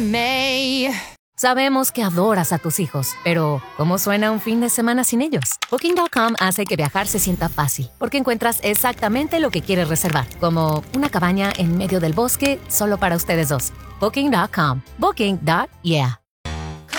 May. Sabemos que adoras a tus hijos, pero ¿cómo suena un fin de semana sin ellos? Booking.com hace que viajar se sienta fácil, porque encuentras exactamente lo que quieres reservar, como una cabaña en medio del bosque solo para ustedes dos. Booking.com. Booking.yeah.